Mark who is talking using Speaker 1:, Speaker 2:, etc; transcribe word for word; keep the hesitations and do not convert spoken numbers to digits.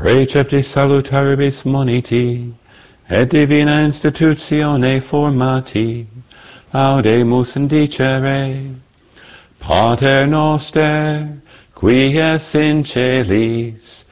Speaker 1: Precepti salutaribus moniti, et divina institutione formati, audemus indicere. Pater noster, qui es in celis,